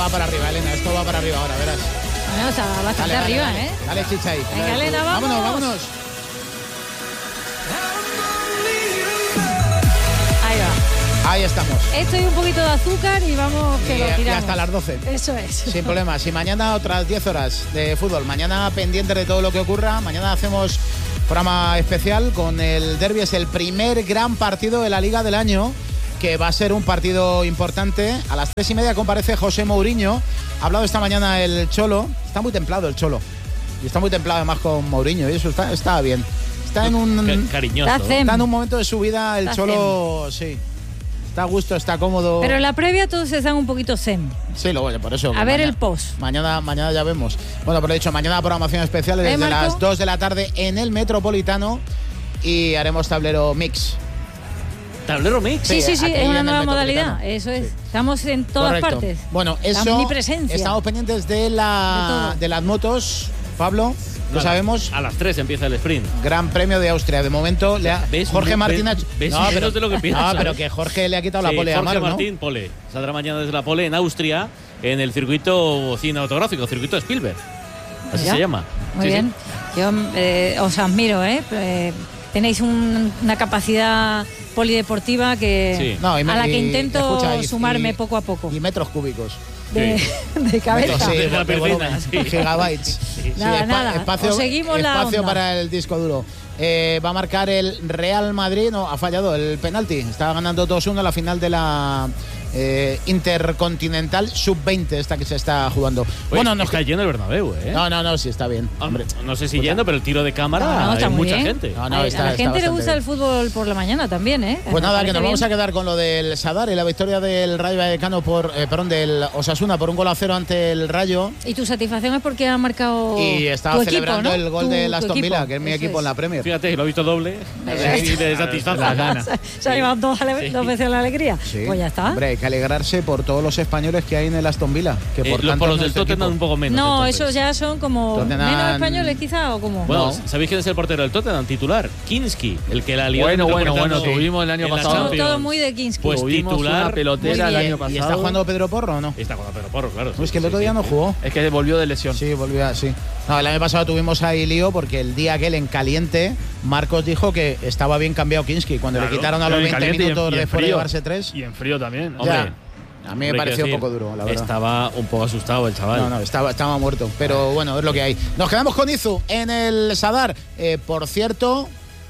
va para arriba, Elena, esto va para arriba ahora, verás. Bueno, está bastante Dale, arriba, dale. Dale, chicha ahí. Venga, Elena, vámonos. Vámonos. Ahí va. Ahí estamos. Esto y un poquito de azúcar y vamos que lo tiramos. Y hasta las 12. Eso es. Sin problemas. Y mañana otras 10 horas de fútbol. Mañana pendiente de todo lo que ocurra. Mañana hacemos programa especial con el derbi. Es el primer gran partido de la Liga del año, que va a ser un partido importante. A las 3:30 comparece José Mourinho. Ha hablado esta mañana el Cholo. Está muy templado el Cholo. Y está muy templado además con Mourinho. Y eso está bien. Está en un... Cariñoso. Está en un momento de su vida el Cholo... Sí. Está a gusto, está cómodo. Pero en la previa todos están un poquito zen. Sí, por eso. A ver el post. Mañana ya vemos. Bueno, por lo dicho, mañana programación especial desde las 2 de la tarde en el Metropolitano y haremos tablero mix. ¿Tablero mix? Sí, es una nueva modalidad. Eso es. Sí. Estamos en todas partes. Bueno, eso. La omnipresencia. Estamos pendientes de las motos, Pablo. Lo sabemos. A las 3 empieza el sprint. Gran Premio de Austria. De momento, Jorge Martín ha... No, pero de lo que piensas. No, pero que Jorge le ha quitado la pole a Marc, Jorge Martín, pole. Saldrá mañana desde la pole en Austria, en el circuito cinematográfico, circuito Spielberg. Así se llama. Muy bien. Sí. Yo os admiro, tenéis una capacidad polideportiva que a la que intento sumarme poco a poco. Y metros cúbicos. De cabeza. Gigabytes. Nada. Espacio para el disco duro. Va a marcar el Real Madrid. No, ha fallado el penalti. Estaba ganando 2-1 la final de la Intercontinental Sub-20, esta que se está jugando. Oye, bueno, no está lleno el Bernabéu, ¿eh? No, sí está bien. Hombre, no sé si lleno, pero el tiro de cámara hay mucha gente. A la gente le gusta el fútbol por la mañana también, ¿eh? Pues nada, que nos vamos a quedar con lo del Sadar y la victoria del Rayo Vallecano del Osasuna por 1-0 ante el Rayo. Y tu satisfacción es porque ha marcado y estaba tu celebrando equipo, ¿no? el gol de Aston Villa, que es mi equipo en la Premier. Fíjate, lo he visto doble. Y de satisfacción. Se ha llevado dos veces la alegría. Sí. Pues ya está. Hombre, hay que alegrarse por todos los españoles que hay en el Aston Villa. Que por los del Tottenham un poco menos. No, esos ya son como menos españoles quizá o como. Bueno, ¿sabéis quién es el portero del Tottenham? Titular, Kinski, el que la lió. Bueno, tuvimos el año pasado. Todo muy de Kinski. Pues titular, pelotera el año pasado. ¿Y está jugando Pedro Porro o no? Está jugando Pedro Porro, claro. Pues que el otro día no jugó. Es que volvió de lesión. Sí, sí. No, el año pasado tuvimos ahí lío porque el día aquel en caliente, Marcos dijo que estaba bien cambiado Kinski. Cuando le quitaron a los 20 minutos después de llevarse 3. Y en frío también. Hombre. A mí me pareció un poco duro, la verdad. Estaba un poco asustado el chaval. No, estaba muerto. Pero bueno, es lo que hay. Nos quedamos con Izu en el Sadar. Por cierto,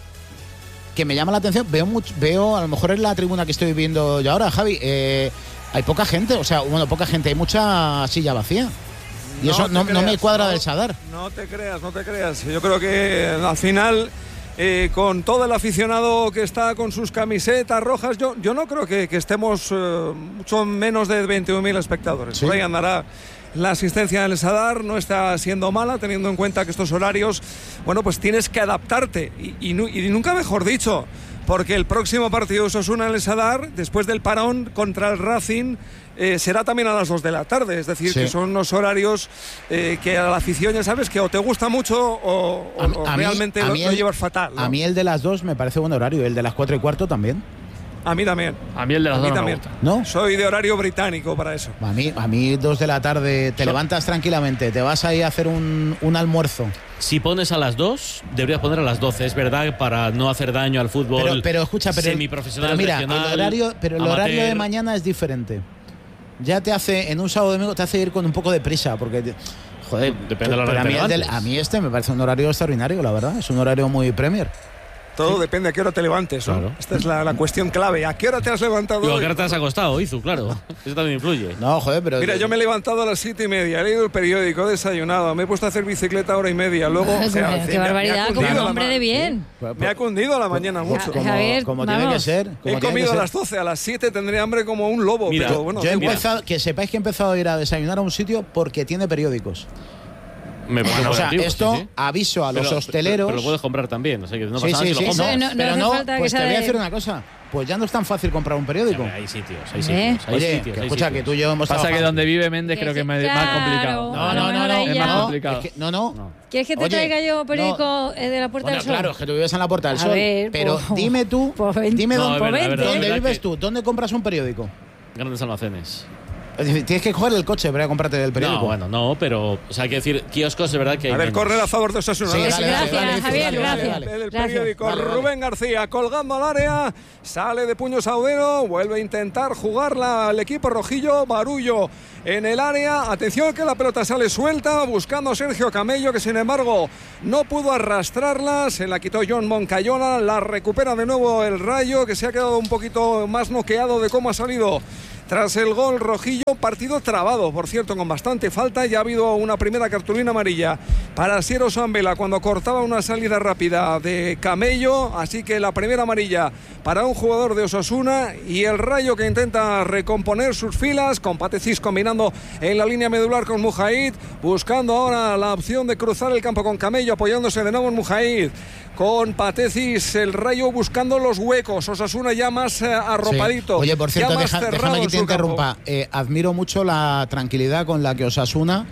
que me llama la atención, veo a lo mejor en la tribuna que estoy viendo yo ahora, Javi, hay poca gente, poca gente, hay mucha silla vacía. Y eso no me cuadra del Sadar. No te creas. Yo creo que al final... con todo el aficionado que está con sus camisetas rojas, yo no creo que estemos mucho menos de 21.000 espectadores. ¿Sí? Por ahí andará la asistencia del Sadar, no está siendo mala, teniendo en cuenta que estos horarios, pues tienes que adaptarte. Y nunca mejor dicho, porque el próximo partido de Osasuna en el Sadar, después del parón contra el Racing, será también a las 2 de la tarde, es decir, que son unos horarios que a la afición ya sabes que o te gusta mucho o realmente lo llevas fatal, ¿no? A mí el de las 2 me parece buen horario, el de las 4:15 también. A mí también. A mí el de las 2 no me gusta. ¿No? Soy de horario británico para eso. A mí 2 de la tarde, te levantas tranquilamente, te vas ahí a hacer un almuerzo. Si pones a las 2, deberías poner a las 12, es verdad, para no hacer daño al fútbol. Pero escucha, semiprofesional, mira, regional, el horario de mañana es diferente. Ya te hace, en un sábado domingo, te hace ir con un poco de prisa, porque, joder, depende de la hora que a mí me parece un horario extraordinario, la verdad. Es un horario muy Premier. Todo depende a qué hora te levantes, ¿no? Claro. Esta es la cuestión clave. ¿A qué hora te has levantado hoy? ¿A qué hora te has acostado, Izu? Claro. Eso también influye. No, joder, pero... Mira, yo me he levantado a las 7:30, he leído el periódico, he desayunado, me he puesto a hacer bicicleta 1:30, luego... qué barbaridad, como un hombre de bien. Me ha cundido la mañana mucho. Como tiene que ser. He comido a las 12, a las 7 tendré hambre como un lobo. Mira, pero bueno, yo he empezado, que sepáis que he empezado a ir a desayunar a un sitio porque tiene periódicos. Esto aviso a los hosteleros. Pero lo puedes comprar también, o sea que no pasa nada si lo compras. Pero no, pues te voy a decir una cosa. Pues ya no es tan fácil comprar un periódico. Hay sitios. Oye, escucha, que tú y yo hemos trabajado. Pasa que donde vive Méndez creo que es más complicado. No, es más complicado. No. ¿Quieres que te traiga yo periódico de la Puerta del Sol? Claro, es que tú vives en la Puerta del Sol. Pero dime tú, dónde vives tú, dónde compras un periódico. Grandes almacenes. Tienes que coger el coche para comprarte el periódico. No, bueno, no, pero, o sea, hay que decir, kioscos es verdad que hay A ver, menos. correr a favor de Osasuna. Sí, gracias, Javier, gracias. El periódico, Rubén García colgando al área, sale de puño Saudero, vuelve a intentar jugarla al equipo rojillo, Barullo en el área, atención que la pelota sale suelta, buscando a Sergio Camello, que sin embargo no pudo arrastrarla, se la quitó John Moncayola, la recupera de nuevo el Rayo, que se ha quedado un poquito más noqueado de cómo ha salido tras el gol rojillo. Partido trabado, por cierto, con bastante falta. Ya ha habido una primera cartulina amarilla para Siero Sambela cuando cortaba una salida rápida de Camello, así que la primera amarilla para un jugador de Osasuna, y el Rayo que intenta recomponer sus filas con Patecis combinando en la línea medular con Mujaid, buscando ahora la opción de cruzar el campo con Camello, apoyándose de nuevo en Mujaid. Con Patecis, el Rayo buscando los huecos, Osasuna ya más arropadito. Sí. Oye, por cierto, déjame que te interrumpa. Admiro mucho la tranquilidad con la que Osasuna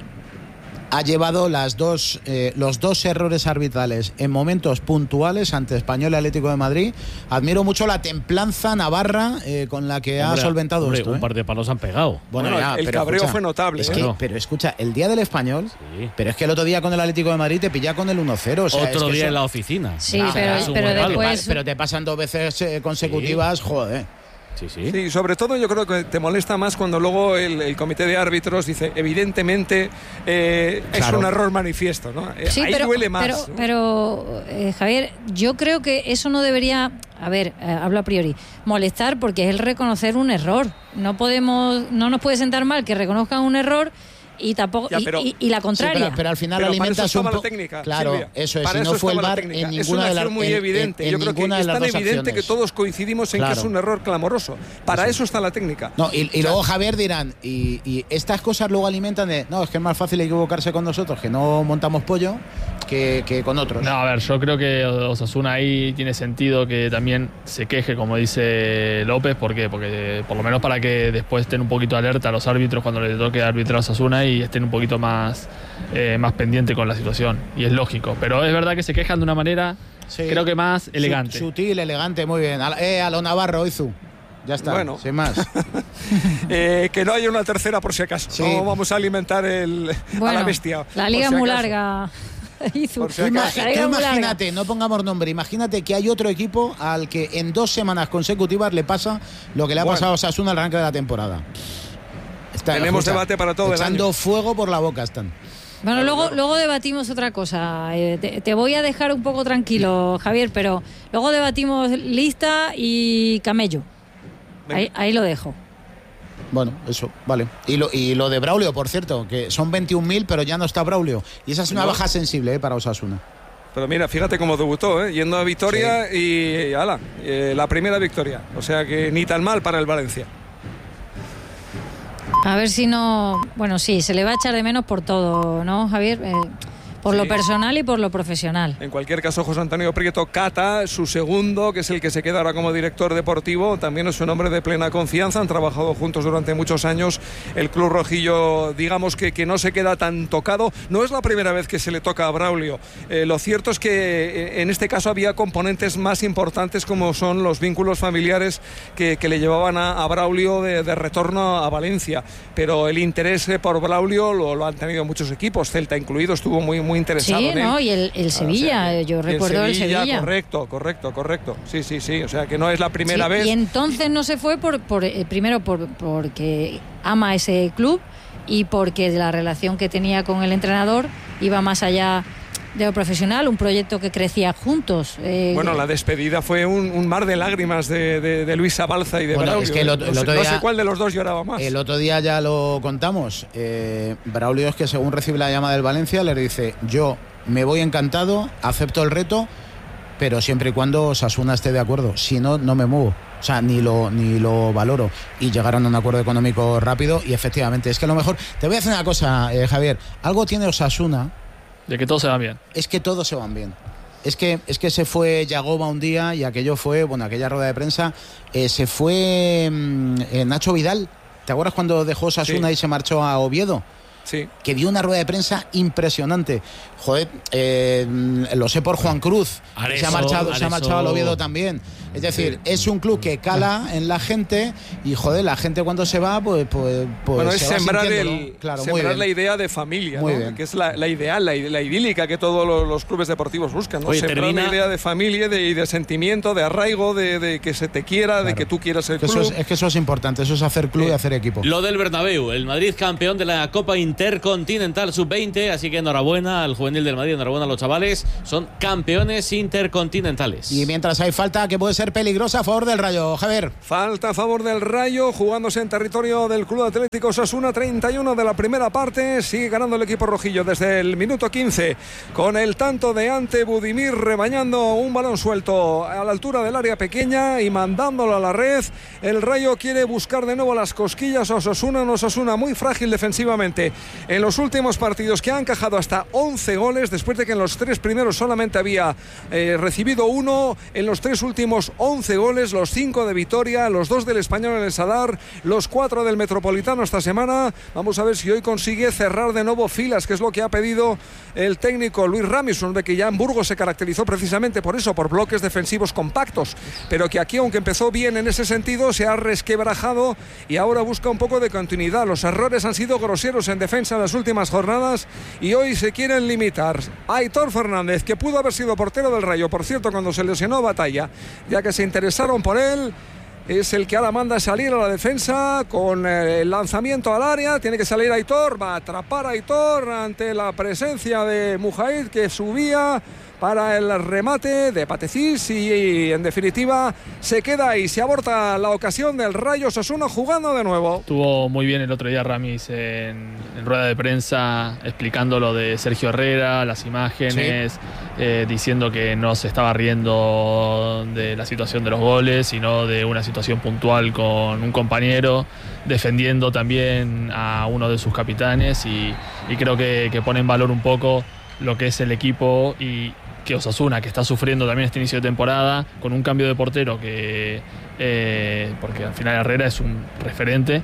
ha llevado los dos errores arbitrales en momentos puntuales ante Español y Atlético de Madrid. Admiro mucho la templanza navarra con la que ha solventado esto. Un par de palos han pegado. Bueno, ya, el cabreo fue notable. Pero escucha, el día del Español, sí. Pero es que el otro día con el Atlético de Madrid te pilla con el 1-0. O sea, otro día en la oficina. Sí, pero después... Pero te pasan 2 veces consecutivas, sí. Joder. Sí, sobre todo yo creo que te molesta más cuando luego el comité de árbitros dice, evidentemente es un error manifiesto, ¿no? Sí, ahí duele más. Pero Javier, yo creo que eso no debería, hablo a priori, molestar, porque es el reconocer un error. No nos puede sentar mal que reconozcan un error y tampoco y la contraria. Sí, pero al final alimentas un poco. Claro, Silvia, eso es. Si no fue el VAR en ninguna de las muy evidente. Yo creo que es tan evidente que todos coincidimos en que es un error clamoroso. Para eso está la técnica. No, y luego Javier dirán, y estas cosas luego alimentan de, no, es que es más fácil equivocarse con nosotros, que no montamos pollo, que con otros. No, a ver, yo creo que Osasuna ahí tiene sentido que también se queje, como dice López. ¿Por qué? Porque por lo menos para que después estén un poquito alerta a los árbitros cuando les toque arbitrar a Osasuna y estén un poquito más pendiente con la situación, y es lógico, pero es verdad que se quejan de una manera, creo que más elegante, sutil, elegante, muy bien. A lo Navarro, Izu, ya está, bueno. Sin más. Que no haya una tercera por si acaso, sí. No vamos a alimentar a la bestia. La liga es muy larga. Imagínate, no pongamos nombre, imagínate que hay otro equipo al que en 2 semanas consecutivas le pasa lo que le ha pasado a Osasuna al arranque de la temporada. Tenemos debate para todo el año. Echando fuego por la boca están. Bueno, luego debatimos otra cosa. Te voy a dejar un poco tranquilo, Javier, pero luego debatimos Lista y Camello. Ahí lo dejo. Bueno, eso, vale. Y lo de Braulio, por cierto, que son 21.000, pero ya no está Braulio. Y esa es una baja sensible para Osasuna. Pero mira, fíjate cómo debutó, yendo a Vitoria, y la primera victoria. O sea que ni tan mal para el Valencia. A ver si no... Bueno, sí, se le va a echar de menos por todo, ¿no, Javier? Por lo personal y por lo profesional. En cualquier caso, José Antonio Prieto Cata, su segundo, que es el que se queda ahora como director deportivo, también es un hombre de plena confianza. Han trabajado juntos durante muchos años. El club rojillo, digamos que no se queda tan tocado. No es la primera vez que se le toca a Braulio. Lo cierto es que en este caso había componentes más importantes, como son los vínculos familiares que le llevaban a Braulio de retorno a Valencia. Pero el interés por Braulio lo han tenido muchos equipos, Celta incluido, estuvo muy interesado en él. ¿No? Y el Sevilla, yo recuerdo el Sevilla. Correcto. Sí, o sea que no es la primera vez. Y entonces no se fue primero porque ama ese club y porque la relación que tenía con el entrenador iba más allá de lo profesional, un proyecto que crecía juntos. Bueno, la despedida fue un mar de lágrimas de Luis Abalza y de Braulio. Es que el otro día, no sé cuál de los dos lloraba más. El otro día ya lo contamos. Braulio es que según recibe la llamada del Valencia le dice, yo me voy encantado, acepto el reto, pero siempre y cuando Osasuna esté de acuerdo. Si no, no me muevo. O sea, ni lo valoro. Y llegaron a un acuerdo económico rápido y efectivamente, es que a lo mejor... Te voy a decir una cosa, Javier. Algo tiene Osasuna... De que todos se van bien. Es que todos se van bien. Es que se fue Yagoba un día y aquello fue, aquella rueda de prensa, se fue Nacho Vidal. ¿Te acuerdas cuando dejó Osasuna y se marchó a Oviedo? Sí. Que dio una rueda de prensa impresionante. Joder, lo sé por Juan Cruz. Se ha marchado al Oviedo también. Es decir, es un club que cala en la gente y, joder, la gente cuando se va, pues bueno, es se va sembrar, claro, sembrar la idea de familia, muy ¿no? bien. Que es la ideal, la idílica que todos los clubes deportivos buscan, ¿no? Oye, sembrar la idea de familia y de sentimiento, de arraigo, de que se te quiera, claro, de que tú quieras el club. Es que eso es importante, eso es hacer club y hacer equipo. Lo del Bernabéu, el Madrid campeón de la Copa Intercontinental Sub-20, así que enhorabuena al juvenil del Madrid, enhorabuena a los chavales, son campeones intercontinentales. Y mientras hay falta que puede ser peligrosa a favor del Rayo, Javier. Falta a favor del Rayo, jugándose en territorio del Club Atlético Osasuna, 31 de la primera parte, sigue ganando el equipo rojillo desde el minuto 15, con el tanto de Ante Budimir rebañando un balón suelto a la altura del área pequeña y mandándolo a la red. El Rayo quiere buscar de nuevo las cosquillas a Osasuna, un Osasuna muy frágil defensivamente en los últimos partidos, que ha encajado hasta 11 goles, después de que en los 3 primeros solamente había recibido 1, en los 3 últimos 11 goles, los 5 de Vitoria, los 2 del Español en el Sadar, los 4 del Metropolitano esta semana. Vamos a ver si hoy consigue cerrar de nuevo filas, que es lo que ha pedido el técnico Luis Ramis, un hombre que ya en Burgos se caracterizó precisamente por eso, por bloques defensivos compactos, pero que aquí, aunque empezó bien en ese sentido, se ha resquebrajado y ahora busca un poco de continuidad. Los errores han sido groseros en defensa en las últimas jornadas y hoy se quieren limitar. Aitor Fernández, que pudo haber sido portero del Rayo, por cierto, cuando se lesionó Batalla, ya que se interesaron por él, es el que ahora manda salir a la defensa con el lanzamiento al área. Tiene que salir Aitor, va a atrapar a Aitor ante la presencia de Mujahid, que subía para el remate de Patecís y en definitiva se queda ahí, se aborta la ocasión del Rayo Osasuna jugando de nuevo. Estuvo muy bien el otro día Ramis en rueda de prensa explicando lo de Sergio Herrera, las imágenes, sí, diciendo que no se estaba riendo de la situación de los goles, sino de una situación puntual con un compañero, defendiendo también a uno de sus capitanes y creo que pone en valor un poco lo que es el equipo y que Osasuna, que está sufriendo también este inicio de temporada con un cambio de portero que porque al final Herrera es un referente,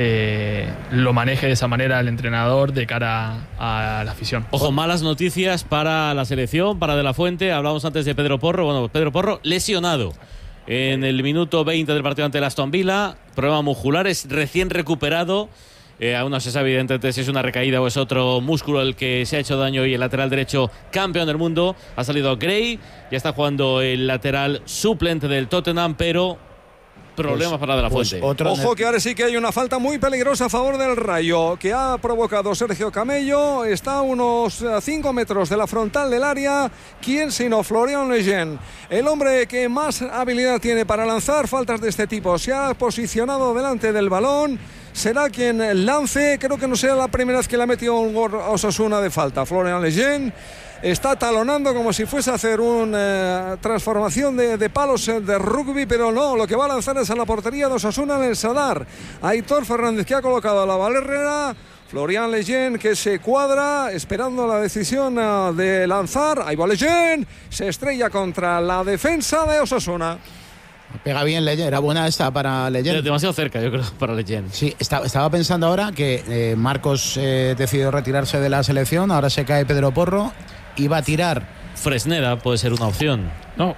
lo maneje de esa manera el entrenador de cara a la afición. Ojo, malas noticias para la selección, para De la Fuente. Hablábamos antes de Pedro Porro. Bueno, Pedro Porro lesionado en el minuto 20 del partido ante el Aston Villa, problema muscular, es recién recuperado. Aún no se sabe evidentemente si es una recaída o es otro músculo el que se ha hecho daño, y el lateral derecho campeón del mundo ha salido Gray, ya está jugando el lateral suplente del Tottenham, pero problemas para De la Fuente. Ojo que ahora sí que hay una falta muy peligrosa a favor del Rayo, que ha provocado Sergio Camello. Está a unos 5 metros de la frontal del área. ¿Quién sino Florian Lejeune? El hombre que más habilidad tiene para lanzar faltas de este tipo. Se ha posicionado delante del balón. Será quien lance. Creo que no será la primera vez que le ha metido un gol a Osasuna de falta. Florian Lejeune está talonando como si fuese a hacer una transformación de palos de rugby, pero no, lo que va a lanzar es a la portería de Osasuna en el Sadar. Aitor Fernández, que ha colocado a la barrera. Florian Lejeune, que se cuadra esperando la decisión de lanzar. Ahí va Lejeune, se estrella contra la defensa de Osasuna. Pega bien Lejeune, era buena esta para Lejeune. Demasiado cerca, yo creo, para Lejeune. Sí, estaba pensando ahora que Marcos decidió retirarse de la selección, ahora se cae Pedro Porro y va a tirar. Fresneda puede ser una opción. No,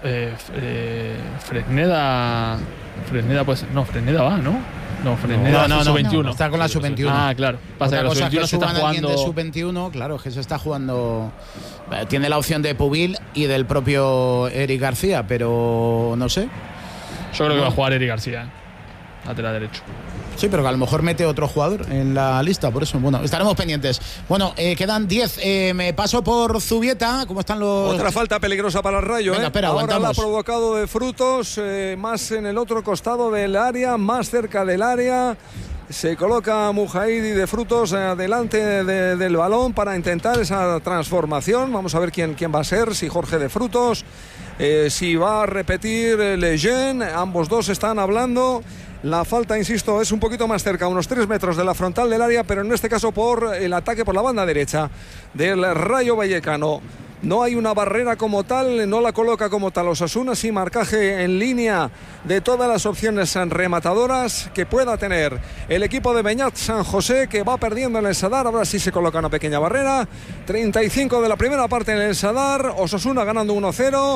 Fresneda pues no, Fresneda va, ¿no? No, Fresneda no, sub-21. Está con la sub-21. Ah, claro. Pasa que la sub-21 se está jugando de sub-21, claro, es que se está jugando. Tiene la opción de Pubil y del propio Eric García, pero no sé. Yo creo que va a jugar Eric García, lateral derecho. Sí, pero que a lo mejor mete otro jugador en la lista, por eso, bueno, estaremos pendientes. Bueno, quedan 10. Me paso por Zubieta. ¿Cómo están los...? Otra falta peligrosa para el Rayo. Venga, espera, ahora aguantamos. la ha provocado de Frutos, más en el otro costado del área, más cerca del área. Se coloca Mujahid de Frutos delante del balón para intentar esa transformación. Vamos a ver quién va a ser, si Jorge de Frutos, si va a repetir Lejeune. Ambos dos están hablando. La falta, insisto, es un poquito más cerca, unos 3 metros de la frontal del área, pero en este caso por el ataque por la banda derecha del Rayo Vallecano. No hay una barrera como tal, no la coloca como tal Osasuna, sí marcaje en línea de todas las opciones rematadoras que pueda tener el equipo de Beñat San José, que va perdiendo en el Sadar. Ahora sí se coloca una pequeña barrera. 35 de la primera parte en el Sadar, Osasuna ganando 1-0.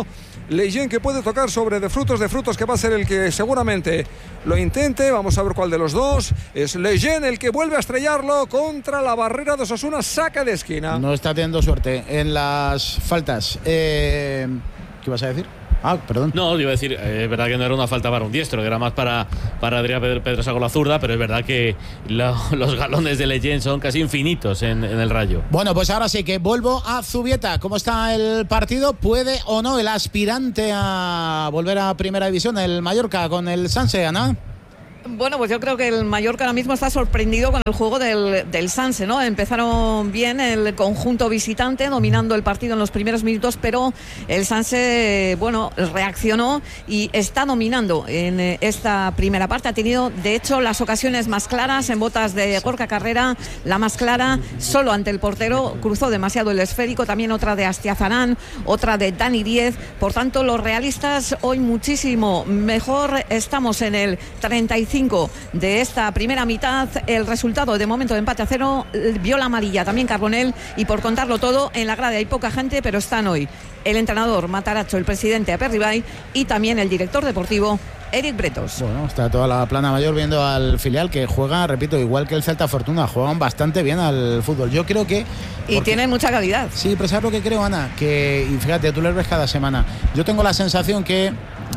Lejeune, que puede tocar sobre de Frutos, que va a ser el que seguramente lo intente. Vamos a ver cuál de los dos. Es Lejeune el que vuelve a estrellarlo contra la barrera de Osasuna, saca de esquina. No está teniendo suerte en las faltas. ¿Qué ibas a decir? Ah, perdón. No, iba a decir, es verdad que no era una falta para un diestro, que era más para Adrián Pedrosa con la zurda, pero es verdad que los galones de Lejeune son casi infinitos en el Rayo. Bueno, pues ahora sí que vuelvo a Zubieta. ¿Cómo está el partido? ¿Puede o no el aspirante a volver a Primera División, el Mallorca, con el Sanse, Ana? Bueno, pues yo creo que el Mallorca ahora mismo está sorprendido con el juego del Sanse, ¿no? Empezaron bien el conjunto visitante, dominando el partido en los primeros minutos, pero el Sanse, bueno, reaccionó y está dominando en esta primera parte. Ha tenido, de hecho, las ocasiones más claras en botas de Gorka Carrera, la más clara solo ante el portero, cruzó demasiado el esférico, también otra de Astiazarán, otra de Dani Díez. Por tanto, los realistas hoy muchísimo mejor. Estamos en el 35 de esta primera mitad. El resultado de momento de empate a 0, vio la amarilla también Carbonell, y por contarlo todo, en la grada hay poca gente, pero están hoy el entrenador Mataracho, el presidente Aperribay y también el director deportivo Eric Bretos. Bueno, está toda la plana mayor viendo al filial, que juega, repito, igual que el Celta Fortuna, juegan bastante bien al fútbol. Yo creo que... Y tienen mucha calidad. Sí, pero ¿sabes lo que creo, Ana? Que, y fíjate, tú les ves cada semana. Yo tengo la sensación que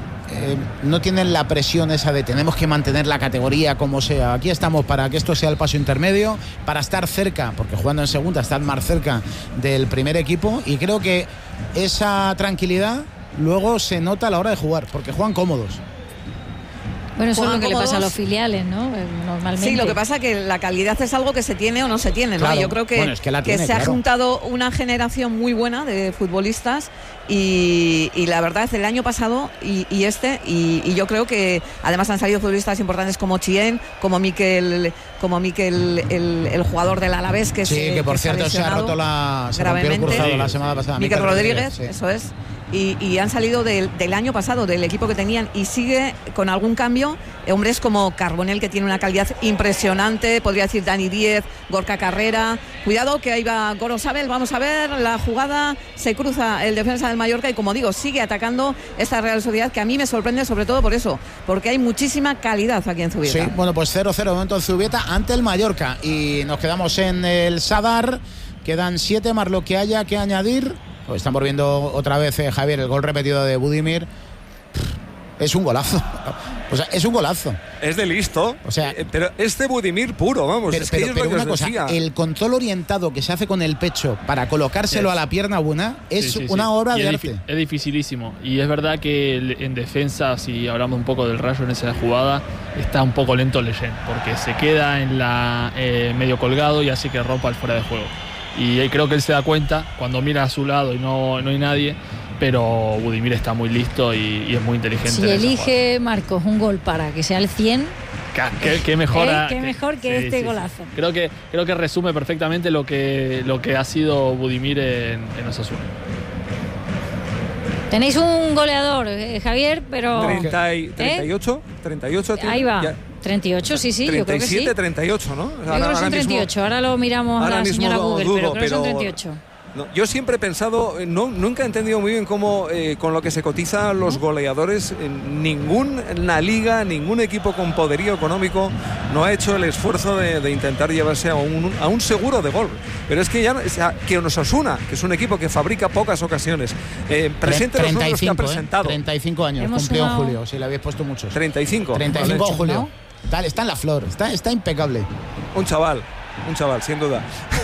no tienen la presión esa de tenemos que mantener la categoría como sea. Aquí estamos para que esto sea el paso intermedio, para estar cerca, porque jugando en segunda están más cerca del primer equipo, y creo que esa tranquilidad luego se nota a la hora de jugar, porque juegan cómodos. Bueno, eso es lo que le pasa a los filiales, ¿no? Normalmente. Sí, lo que pasa es que la calidad es algo que se tiene o no se tiene, ¿no? Claro. Yo creo que, bueno, es que tiene, se ha juntado una generación muy buena de futbolistas y la verdad es el año pasado y yo creo que además han salido futbolistas importantes como Chien, como Mikel, el jugador del Alavés, que que por cierto se rompió el cruzado la semana pasada. Mikel Rodríguez, sí. Eso es. Y han salido del año pasado, del equipo que tenían, y sigue con algún cambio hombres como Carbonell, que tiene una calidad impresionante, podría decir Dani Díez, Gorka Carrera. Cuidado que ahí va Gorosabel, vamos a ver la jugada, se cruza el defensa del Mallorca y, como digo, sigue atacando esta Real Sociedad, que a mí me sorprende sobre todo por eso, porque hay muchísima calidad aquí en Zubieta. Sí, bueno, pues 0-0 de momento en Zubieta ante el Mallorca, y nos quedamos en el Sadar. Quedan 7 más lo que haya que añadir. Pues estamos viendo otra vez, Javier, el gol repetido de Budimir. Es un golazo. O sea, es un golazo. Es de listo. O sea, pero es de Budimir puro, vamos. Pero una cosa, el control orientado que se hace con el pecho para colocárselo a la pierna buena es una obra de arte. Es dificilísimo. Y es verdad que en defensa, si hablamos un poco del Rayo en esa jugada, está un poco lento Lejeune, porque se queda en la medio colgado y hace que rompa el fuera de juego. Y creo que él se da cuenta cuando mira a su lado y no hay nadie, pero Budimir está muy listo y es muy inteligente. Si elige Marcos un gol para que sea el 100, qué mejor que este golazo. Creo que resume perfectamente lo que ha sido Budimir en Osasuna. Tenéis un goleador, Javier, pero 38 ahí va. Ya. 38, sí, 37, yo creo que sí. 38, ¿no? Yo creo que son 38, ahora lo miramos a la señora Google, pero creo que son 38. No, yo siempre he pensado, nunca he entendido muy bien cómo con lo que se cotiza los goleadores, ninguna liga, ningún equipo con poderío económico no ha hecho el esfuerzo de intentar llevarse a un seguro de gol. Pero es que que Osasuna, que es un equipo que fabrica pocas ocasiones, presente los números que ha presentado. 35 años, cumplió en julio, si le habéis puesto muchos. 35 en julio. ¿No? Está en la flor, está impecable. Un chaval, sin duda.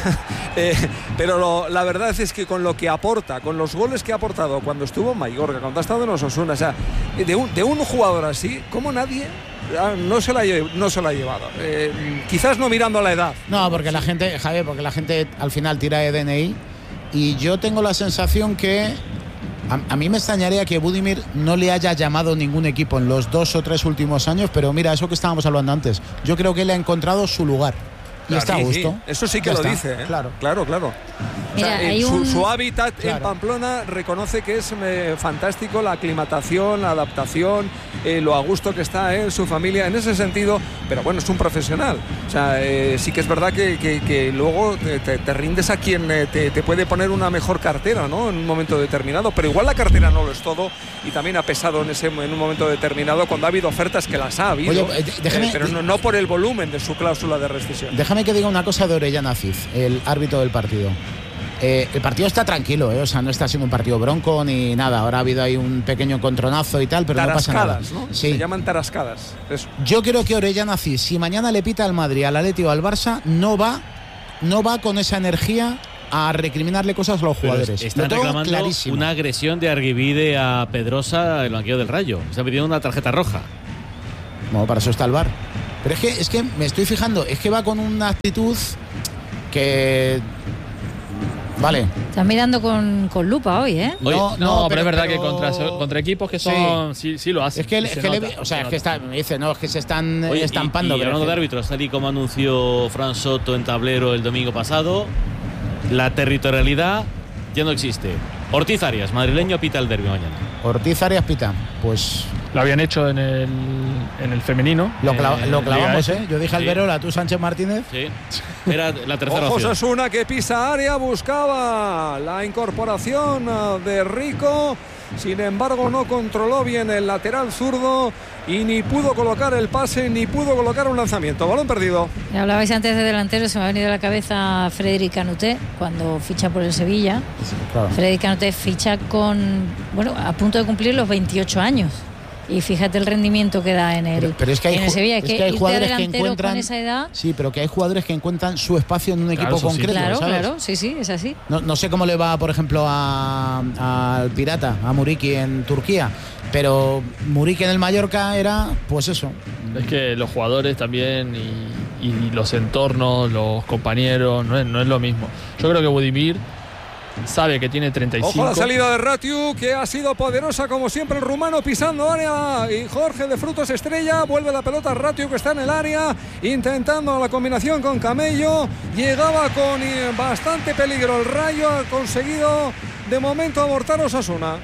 Pero la verdad es que con lo que aporta, con los goles que ha aportado cuando estuvo en Mallorca, cuando ha estado en Osasuna, o sea, de un jugador así, como nadie no se la ha llevado. Quizás no mirando a la edad. No, porque la gente, Javier, al final tira de DNI, y yo tengo la sensación que a mí me extrañaría que Budimir no le haya llamado ningún equipo en los 2 o 3 últimos años, pero mira, eso que estábamos hablando antes, yo creo que él ha encontrado su lugar. y está a gusto. Sí, eso sí que Ya lo está. dice, ¿eh? Claro. Mira, hay su hábitat en Claro. Pamplona reconoce que es fantástico, la aclimatación, la adaptación, lo a gusto que está él, su familia, en ese sentido, pero bueno, es un profesional. O sea, sí que es verdad que luego te rindes a quien te puede poner una mejor cartera, ¿no? En un momento determinado, pero igual la cartera no lo es todo y también ha pesado en un momento determinado cuando ha habido ofertas, que las ha habido. Oye, déjame- pero no por el volumen de su cláusula de rescisión. Déjame que diga una cosa de Orellana Cid, el árbitro del partido. El partido está tranquilo, o sea, no está siendo un partido bronco ni nada. Ahora ha habido ahí un pequeño encontronazo y tal, pero no pasa nada. Tarascadas, ¿no? Sí. Se llaman tarascadas. Eso. Yo creo que Orellana Cid, si mañana le pita al Madrid, al Atleti o al Barça, no va con esa energía a recriminarle cosas a los Pero jugadores. están Lo tengo reclamando clarísimo. una agresión de Arguivide a Pedrosa, el banquillo del Rayo. Está pidiendo una tarjeta roja. No, para eso está el VAR. Pero es que me estoy fijando, es que va con una actitud que... Vale. Estás mirando con lupa hoy, ¿eh? Oye, No, pero es verdad que contra equipos que son. Sí lo hacen. Es que, y es se que nota, o sea, se es que nota. está, me dice, no, es que se están Oye, estampando. y pero hablando es de que- árbitros, tal y como anunció Fran Soto en tablero el domingo pasado, la territorialidad ya no existe. Ortiz Arias, madrileño, pita el derbi mañana. Ortiz Arias pita. Pues Lo habían hecho en el femenino. lo Liga clavamos, F. ¿eh? Yo dije Sí. Alberola, tú Sánchez Martínez. Sí, era la tercera Ojo, opción. Osasuna que pisa área, buscaba la incorporación de Rico. Sin embargo, no controló bien el lateral zurdo y ni pudo colocar el pase, ni pudo colocar un lanzamiento. Balón perdido. Hablabais antes de delantero, se me ha venido a la cabeza Frédéric Canuté cuando ficha por el Sevilla. Claro. Frédéric Canuté ficha a punto de cumplir los 28 años. Y fíjate el rendimiento que da en el, Pero es que hay, en el Sevilla. es que hay irte jugadores que delantero encuentran. con esa edad. Sí, pero que hay jugadores que encuentran su espacio en un Claro, equipo eso sí. concreto. Claro, ¿sabes? claro, sí, es así. No sé cómo le va, por ejemplo, al Pirata, a Muriqui en Turquía, pero Muriqui en el Mallorca era, pues eso. Es que los jugadores también y los entornos, los compañeros, no es lo mismo. Yo creo que Budimir sabe que tiene 35. Ojo a la salida de Ratiu, que ha sido poderosa como siempre el rumano, pisando área, y Jorge de Frutos estrella, vuelve la pelota Ratiu, que está en el área, intentando la combinación con Camello, llegaba con bastante peligro el Rayo, ha conseguido de momento abortar Osasuna.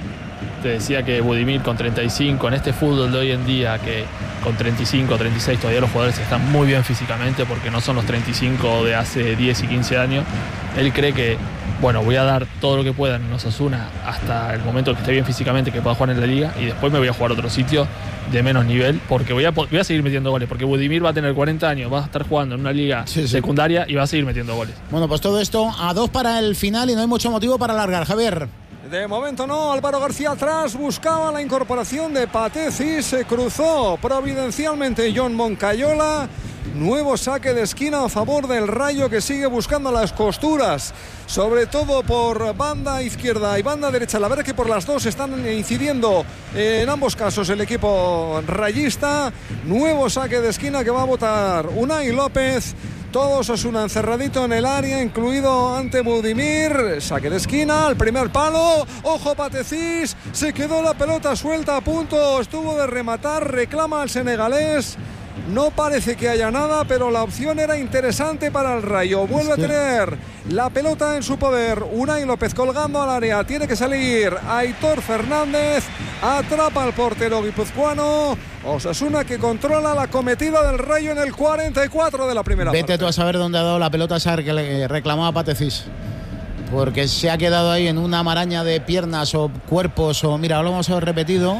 Te decía que Budimir con 35, en este fútbol de hoy en día, que con 35, 36 todavía los jugadores están muy bien físicamente porque no son los 35 de hace 10 y 15 años. Él cree que, bueno, voy a dar todo lo que pueda en Osasuna hasta el momento que esté bien físicamente, que pueda jugar en la liga, y después me voy a jugar a otro sitio de menos nivel porque voy a seguir metiendo goles, porque Budimir va a tener 40 años, va a estar jugando en una liga secundaria y va a seguir metiendo goles. Bueno, pues todo esto a 2 para el final y no hay mucho motivo para alargar, Javier. De momento no, Álvaro García atrás, buscaba la incorporación de Pateci, se cruzó providencialmente John Moncayola. Nuevo saque de esquina a favor del Rayo, que sigue buscando las costuras, sobre todo por banda izquierda y banda derecha. La verdad es que por las dos están incidiendo en ambos casos el equipo rayista. Nuevo saque de esquina que va a botar Unai López. Todos Osasuna encerradito en el área, incluido ante Budimir. Saque de esquina, al primer palo. Ojo Patecís, se quedó la pelota suelta a punto. Estuvo de rematar, reclama al senegalés. No parece que haya nada, pero la opción era interesante para el Rayo. Vuelve a tener la pelota en su poder. Unai López colgando al área. Tiene que salir Aitor Fernández. Atrapa al portero guipuzcoano. Osasuna que controla la cometida del Rayo en el 44 de la primera parte. Vete tú a saber dónde ha dado la pelota esa que le reclamaba Patecís. Porque se ha quedado ahí en una maraña de piernas o cuerpos o... Mira, lo hemos repetido.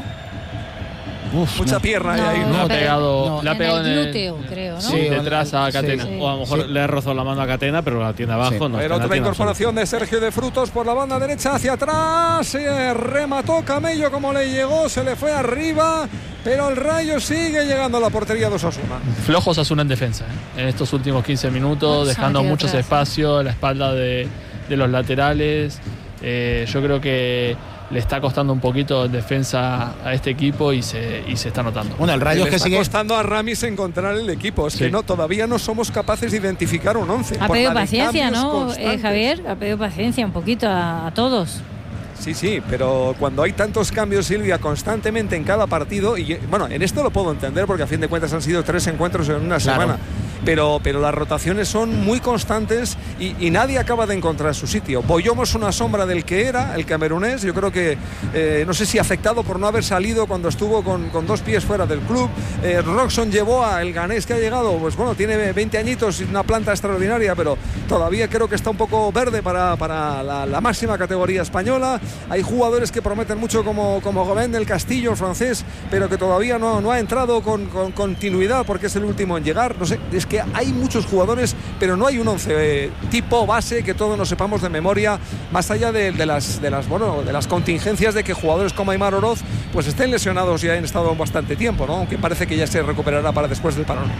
Uf, Mucha no. pierna hay ahí. Le ha pero- pegado, le ha en pegado el glúteo, creo, ¿no? Sí, detrás a Catena. sí. O a lo mejor le ha rozado la mano a Catena, pero la tiene abajo. Sí. No, Pero la otra tiene incorporación de Sergio de Frutos por la banda derecha hacia atrás. Remató Camello como le llegó, se le fue arriba. Pero el Rayo sigue llegando a la portería de Osasuna. Flojo Osasuna en defensa, ¿eh? En estos últimos 15 minutos, Se ha dejando metido muchos atrás. espacios a la espalda de los laterales. Yo creo que le está costando un poquito en defensa a este equipo y se está notando. Bueno, el Rayo Le es que está sigue... costando a Ramis encontrar el equipo. Es Sí. que no, todavía no somos capaces de identificar un 11. Ha por pedido la de paciencia, cambios ¿no, constantes. Javier? Ha pedido paciencia un poquito a todos. Sí, pero cuando hay tantos cambios, Silvia, constantemente en cada partido, y bueno, en esto lo puedo entender porque a fin de cuentas han sido 3 encuentros en una Claro. semana, pero las rotaciones son muy constantes y nadie acaba de encontrar su sitio. Boyomo es una sombra del que era, el camerunés. Yo creo que, no sé si afectado por no haber salido cuando estuvo con 2 pies fuera del club. Roxon llevó a el ganés que ha llegado, pues bueno, tiene 20 añitos y una planta extraordinaria, pero todavía creo que está un poco verde para la máxima categoría española. Hay jugadores que prometen mucho como Gobén del Castillo, el francés, pero que todavía no ha entrado con continuidad porque es el último en llegar. No sé, es que hay muchos jugadores, pero no hay un 11 tipo base que todos nos sepamos de memoria, más allá de las contingencias de que jugadores como Aimar Oroz pues estén lesionados y hayan estado bastante tiempo, ¿no? Aunque parece que ya se recuperará para después del parón.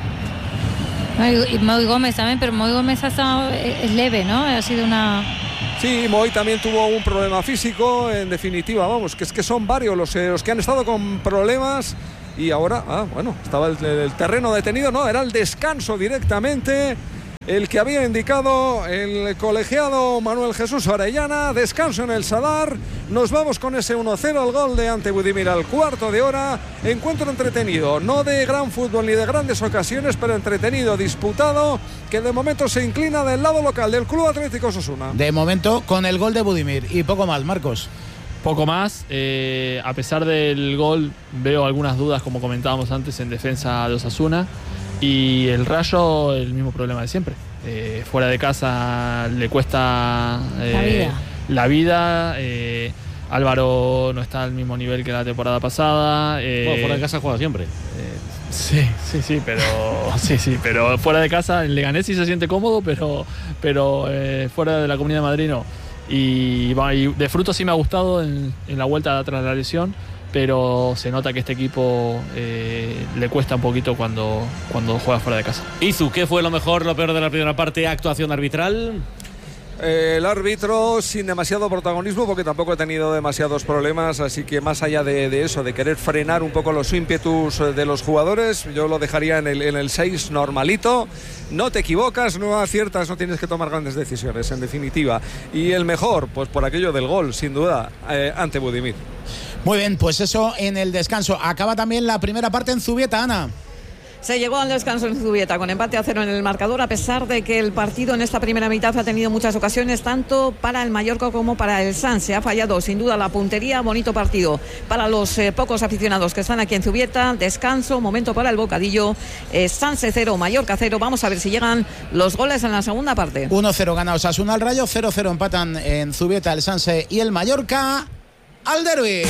Y Moi Gómez también, pero Moi Gómez es leve, ¿no? Ha sido una... Sí, Moi también tuvo un problema físico, en definitiva, vamos, que es que son varios los que han estado con problemas y ahora, estaba el terreno detenido, no, era el descanso directamente, el que había indicado el colegiado Manuel Jesús Orellana. Descanso en el Sadar. Nos vamos con ese 1-0, el gol de Ante Budimir al cuarto de hora. Encuentro entretenido, no de gran fútbol ni de grandes ocasiones, pero entretenido, disputado, que de momento se inclina del lado local del Club Atlético Osasuna. De momento con el gol de Budimir y poco más, Marcos. Poco más, a pesar del gol veo algunas dudas, como comentábamos antes, en defensa de Osasuna. Y el Rayo, el mismo problema de siempre. Fuera de casa le cuesta la vida. Álvaro no está al mismo nivel que la temporada pasada. Fuera de casa juega siempre. Sí, pero fuera de casa el Leganés sí se siente cómodo, pero fuera de la Comunidad de Madrid no. Y de fruto sí me ha gustado en la vuelta tras la lesión, pero se nota que este equipo le cuesta un poquito cuando juega fuera de casa. Izu, ¿qué fue lo mejor, lo peor de la primera parte? ¿Actuación arbitral? El árbitro sin demasiado protagonismo, porque tampoco ha tenido demasiados problemas, así que más allá de eso, de querer frenar un poco los ímpetus de los jugadores, yo lo dejaría en el 6 normalito. No te equivocas, no aciertas, no tienes que tomar grandes decisiones, en definitiva. Y el mejor, pues por aquello del gol, sin duda, Ante Budimir. Muy bien, pues eso en el descanso. Acaba también la primera parte en Zubieta, Ana. Se llegó al descanso en Zubieta con empate a 0 en el marcador, a pesar de que el partido en esta primera mitad ha tenido muchas ocasiones, tanto para el Mallorca como para el Sanse. Ha fallado sin duda la puntería. Bonito partido para los pocos aficionados que están aquí en Zubieta. Descanso, momento para el bocadillo. Sanse 0, Mallorca 0. Vamos a ver si llegan los goles en la segunda parte. 1-0 gana Osasuna al Rayo, 0-0 empatan en Zubieta el Sanse y el Mallorca al derbi.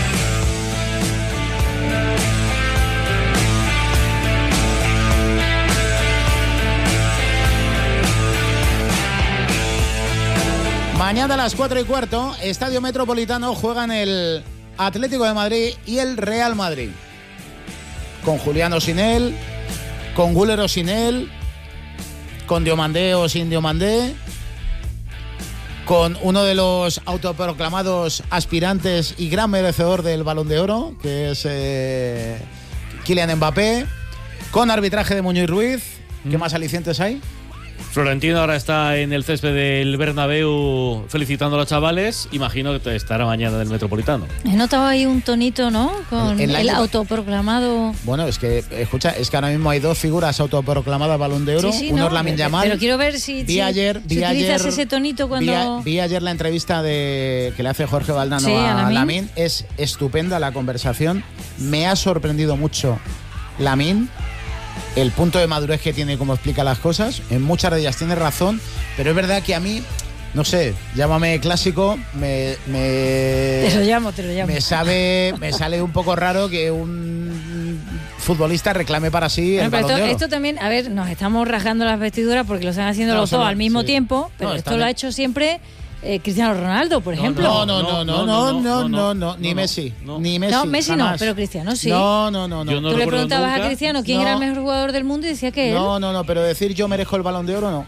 Mañana a las 4:15, Estadio Metropolitano, juegan el Atlético de Madrid y el Real Madrid. Con Julián o sin él, con Güler o sin él, con Diomandé o sin Diomandé, con uno de los autoproclamados aspirantes y gran merecedor del Balón de Oro, que es Kylian Mbappé, con arbitraje de Muñoz Ruiz. ¿Qué más alicientes hay? Florentino ahora está en el césped del Bernabéu felicitando a los chavales. Imagino que estará mañana en el Metropolitano. He notado ahí un tonito, ¿no? Con el autoproclamado... Bueno, es que, escucha, es que ahora mismo hay dos figuras autoproclamadas Balón de Oro. Uno es Lamine Yamal. Pero quiero ver si utilizas ese tonito cuando... Vi ayer la entrevista que le hace Jorge Valdano a Lamine. Es estupenda la conversación. Me ha sorprendido mucho Lamine. El punto de madurez que tiene, como explica las cosas, en muchas de ellas tiene razón, pero es verdad que a mí, no sé, llámame clásico, Te lo llamo. Me sale un poco raro que un futbolista reclame para sí el Balón de Oro. Esto también, a ver, nos estamos rasgando las vestiduras porque lo están haciendo los dos al mismo tiempo, pero esto lo ha hecho siempre... Cristiano Ronaldo, por ejemplo. No, ni Messi. Ni Messi. No, Messi jamás. No, pero Cristiano sí. No. Tú le preguntabas a Cristiano quién era el mejor jugador del mundo y decía que él. No, pero decir yo merezco el Balón de Oro, no.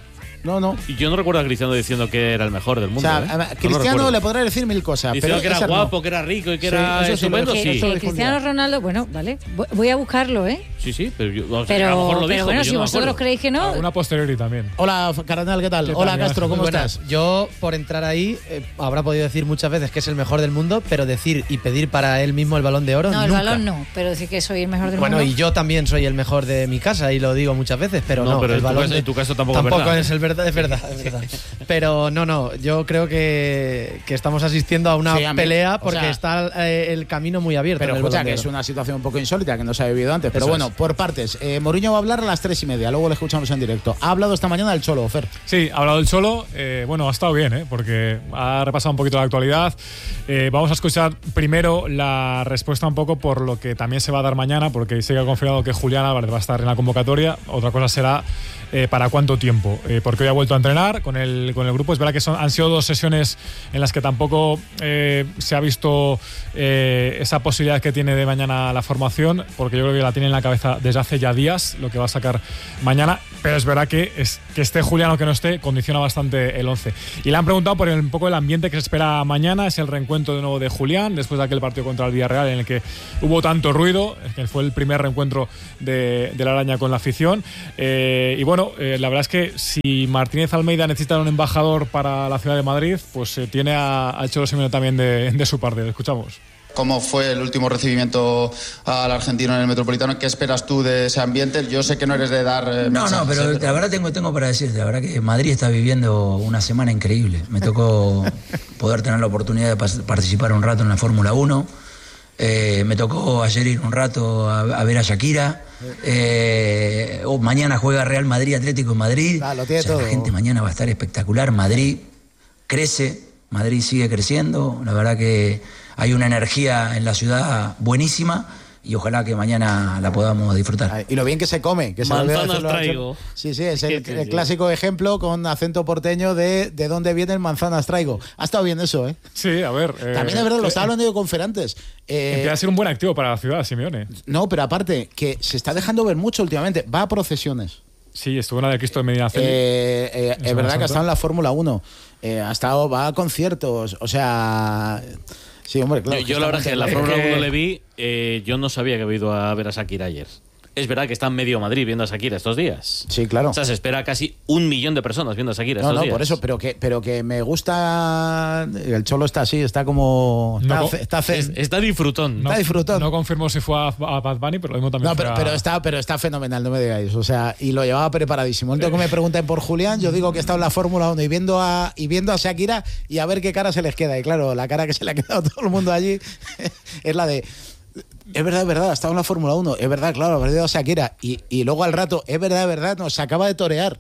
No. Y yo no recuerdo a Cristiano diciendo que era el mejor del mundo. O sea, Cristiano le podrá decir mil cosas, diciendo pero que era guapo, que era rico y que era estupendo, sí. Cristiano Ronaldo, bueno, vale, voy a buscarlo, ¿eh? Sí, pero yo, a lo mejor lo dijo, bueno, si vosotros creéis que no. Una posteriori también. Hola, Cardenal, ¿qué tal? Hola, Castro, ¿cómo estás? Yo, por entrar ahí, habrá podido decir muchas veces que es el mejor del mundo, pero decir y pedir para él mismo el Balón de Oro, no, nunca. el Balón no, pero decir que soy el mejor del mundo. Bueno, y yo también soy el mejor de mi casa y lo digo muchas veces, pero no, pero el Balón en tu caso tampoco es el verdad, es verdad. Pero no, yo creo que estamos asistiendo a una pelea porque está el camino muy abierto. Pero escucha, que es una situación un poco insólita que no se ha vivido antes. Pero bueno, por partes. Mourinho va a hablar a las 3:30, luego le escuchamos en directo. Ha hablado esta mañana del Cholo, Fer. Sí, ha hablado del Cholo. Bueno, ha estado bien, porque ha repasado un poquito la actualidad. Vamos a escuchar primero la respuesta un poco por lo que también se va a dar mañana, porque se ha confirmado que Julián Álvarez va a estar en la convocatoria. Otra cosa será para cuánto tiempo, porque hoy ha vuelto a entrenar con el grupo. Es verdad que han sido 2 sesiones en las que tampoco se ha visto esa posibilidad que tiene de mañana la formación, porque yo creo que la tiene en la cabeza desde hace ya días lo que va a sacar mañana, pero es verdad que esté Julián o que no esté condiciona bastante el 11. Y le han preguntado por un poco el ambiente que se espera mañana. Es el reencuentro de nuevo de Julián después de aquel partido contra el Villarreal en el que hubo tanto ruido, que fue el primer reencuentro de la Araña con la afición. Y bueno, la verdad es que si Martínez Almeida necesita un embajador para la ciudad de Madrid, pues tiene al Cholo Simeone también de su parte. Escuchamos. ¿Cómo fue el último recibimiento al argentino en el Metropolitano? ¿Qué esperas tú de ese ambiente? Yo sé que no eres de dar No, pero la verdad tengo para decirte, la verdad que Madrid está viviendo una semana increíble. Me tocó poder tener la oportunidad de participar un rato en la Fórmula 1. Me tocó ayer ir un rato a ver a Shakira. Mañana juega Real Madrid, Atlético de Madrid. Lo tiene todo. La gente mañana va a estar espectacular. Madrid crece, Madrid sigue creciendo. La verdad que hay una energía en la ciudad buenísima y ojalá que mañana la podamos disfrutar. Y lo bien que se come. Que manzanas traigo. Sí, es el clásico ejemplo con acento porteño de dónde vienen manzanas traigo. Ha estado bien eso, ¿eh? Sí, a ver. También es verdad, lo estaba hablando yo con Fer antes. Empieza a ser un buen activo para la ciudad, Simeone. No, pero aparte, que se está dejando ver mucho últimamente. Va a procesiones. Sí, estuvo en la de Cristo de Medinaceli. Es verdad que ha estado en la Fórmula 1. Va a conciertos. O sea... Sí, hombre, claro. Yo la verdad que en la Fórmula 1 le vi, yo no sabía que había ido a ver a Shakira ayer. Es verdad que está en medio Madrid viendo a Shakira estos días. Sí, claro. O sea, se espera casi 1 millón de personas viendo a Shakira estos días. No, por eso, pero que me gusta. El Cholo está así, está como. Está disfrutón. Está disfrutón. No confirmo si fue a Bad Bunny, pero lo mismo también. No, pero está fenomenal, no me digáis. O sea, y lo llevaba preparadísimo. El día que me pregunten por Julián, yo digo que he estado en la Fórmula 1 y viendo a Shakira y a ver qué cara se les queda. Y claro, la cara que se le ha quedado a todo el mundo allí es la de. Es verdad, ha estado en la Fórmula 1, es verdad, claro, ha perdido a Shakira y luego al rato, es verdad, nos acaba de torear.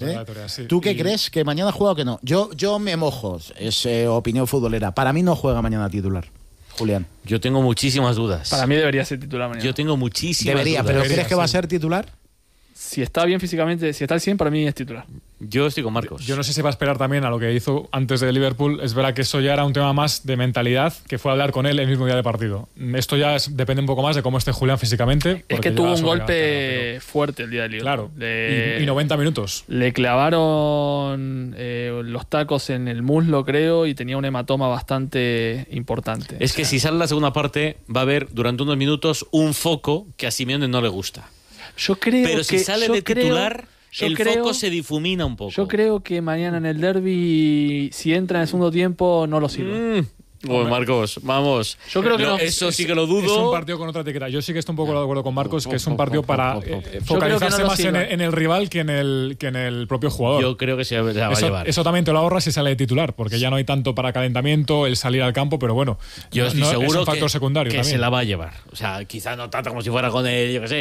Sí. ¿Tú qué crees? ¿Que mañana juega o que no? Yo me mojo, es opinión futbolera. Para mí no juega mañana titular, Julián. Yo tengo muchísimas dudas. Para mí debería ser titular mañana. Yo tengo muchísimas dudas. ¿Pero crees que va a ser titular? Si está bien físicamente, si está al 100, para mí es titular. Yo estoy con Marcos. Yo no sé si va a esperar también a lo que hizo antes de Liverpool. Es verdad que eso ya era un tema más de mentalidad, que fue a hablar con él el mismo día de partido. Esto ya depende un poco más de cómo esté Julián físicamente. Es que tuvo un golpe fuerte el día de Liverpool. Claro, y 90 minutos. Le clavaron los tacos en el muslo, creo, y tenía un hematoma bastante importante. Es que si sale la segunda parte, va a haber durante unos minutos un foco que a Simeone no le gusta. Yo creo pero si sale de titular, el foco se difumina un poco. Yo creo que mañana en el derbi, si entra en el segundo tiempo, no lo sirve. Bueno, Marcos, vamos. Yo creo que no. Eso sí que lo dudo. Es un partido con otra etiqueta. Yo sí que estoy un poco de acuerdo con Marcos, que es un partido para focalizarse más en el rival que en el propio jugador. Yo creo que se la va a llevar. Eso también te lo ahorras si sale de titular, porque ya no hay tanto para calentamiento, el salir al campo, pero bueno, yo estoy seguro es un factor secundario que también. Se la va a llevar. O sea, quizá no tanto como si fuera con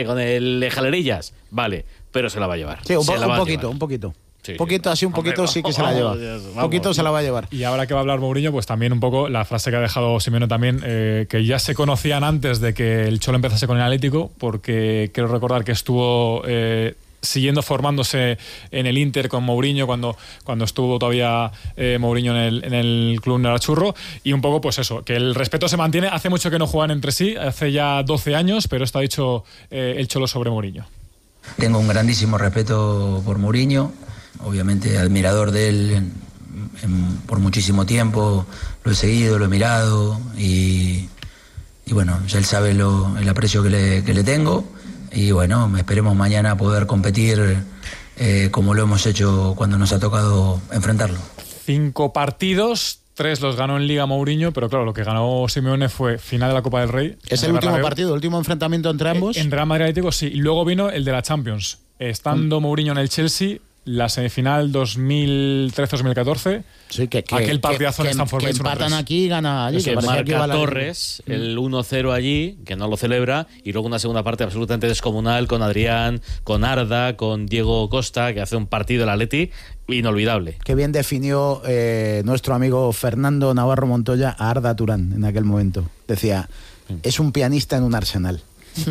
el Jalerillas, vale, pero se la va a llevar. Sí, un poquito. Sí, un poquito sí que se la lleva. Un poquito se la va a llevar. Y ahora que va a hablar Mourinho, pues también un poco la frase que ha dejado Simeone también, que ya se conocían antes de que el Cholo empezase con el Atlético, porque quiero recordar que estuvo siguiendo formándose en el Inter con Mourinho cuando estuvo todavía Mourinho en el club Narachurro, y un poco pues eso, que el respeto se mantiene. Hace mucho que no juegan entre sí, hace ya 12 años, pero esto ha dicho el Cholo sobre Mourinho. Tengo un grandísimo respeto por Mourinho. obviamente admirador de él por muchísimo tiempo, lo he seguido, lo he mirado y bueno, ya él sabe el aprecio que le tengo y bueno, esperemos mañana poder competir como lo hemos hecho cuando nos ha tocado enfrentarlo. 5 partidos, 3 los ganó en Liga Mourinho, pero claro, lo que ganó Simeone fue final de la Copa del Rey. Es el último partido, el último enfrentamiento entre ambos. En Real Madrid Atlético, sí. Y luego vino el de la Champions. Estando Mourinho en el Chelsea, la semifinal 2013-2014. Sí, aquel partidazo en Stamford Bridge. Que empatan aquí y gana allí. Que marca Torres el 1-0 allí, que no lo celebra, y luego una segunda parte absolutamente descomunal con Adrián, con Arda, con Diego Costa, que hace un partido del Atleti inolvidable. Qué bien definió nuestro amigo Fernando Navarro Montoya a Arda Turán en aquel momento. Decía, es un pianista en un arsenal.